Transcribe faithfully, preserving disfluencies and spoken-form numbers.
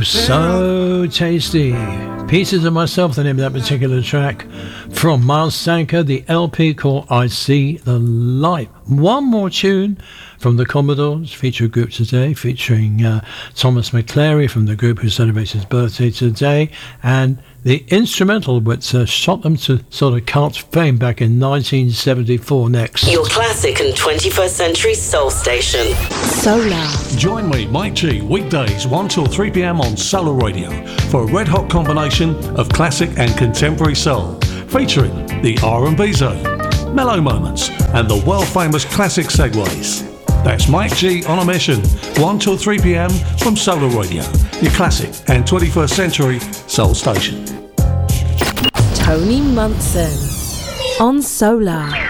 So tasty. Pieces of Myself, the name of that particular track from Miles Sanker, the L P called I See the Light. One more tune from the Commodores, feature group today, featuring uh, Thomas McClary from the group who celebrates his birthday today, and the instrumental which uh, shot them to sort of cult fame back in nineteen seventy-four next. Your classic and twenty-first century soul station. Solar. Join me, Mike G, weekdays one till three p.m. on Solar Radio for a red hot combination of classic and contemporary soul, featuring the R and B zone, mellow moments, and the world famous classic segues. That's Mike G on a mission, one till three p.m. from Solar Radio, your classic and twenty-first century soul station. Tony Munson on Solar.